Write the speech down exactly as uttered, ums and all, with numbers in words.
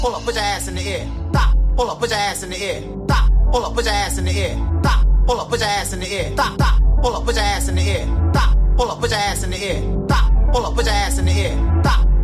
Pull up, put your ass in the air. Stop. Pull up, put your ass in the air. Stop. Pull up, put your ass in the air. Stop. Pull up, put your ass in the air. Stop. Stop. Pull up, put your ass in the air. Stop. Pull up, put your ass in the air. Stop. Pull up, put your ass in the air. Stop.